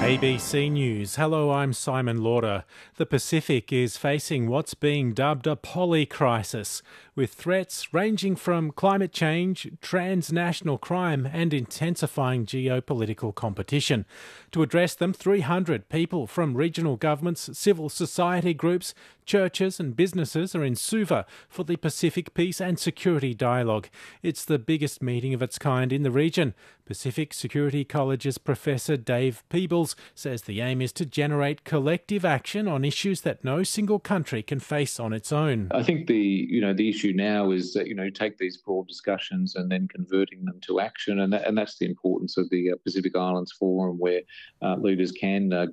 ABC News. Hello, I'm Simon Lauder. The Pacific is facing what's being dubbed a polycrisis, with threats ranging from climate change, transnational crime and intensifying geopolitical competition. To address them, 300 people from regional governments, civil society groups, churches and businesses are in Suva for the Pacific Peace and Security Dialogue. It's the biggest meeting of its kind in the region. Pacific Security College's Professor Dave Peebles says the aim is to generate collective action on issues that no single country can face on its own. I think the issue now is that take these broad discussions and then converting them to action, and that's the importance of the Pacific Islands Forum, where leaders can